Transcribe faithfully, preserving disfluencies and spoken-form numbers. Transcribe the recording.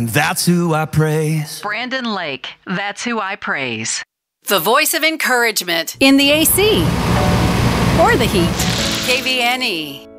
That's who I praise. Brandon Lake, that's who I praise. The voice of encouragement in the A C or the heat. K V N E.